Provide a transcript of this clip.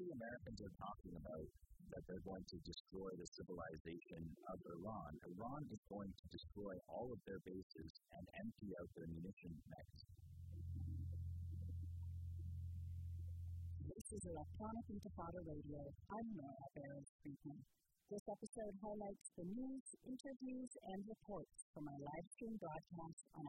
the Americans are talking about that they're going to destroy the civilization of Iran, Iran is going to destroy all of their bases and empty out their munition mechs. This is Electronic Intifada Radio. I'm Nora Barrows-Friedman. This episode highlights the news, interviews, and reports from our live stream broadcast on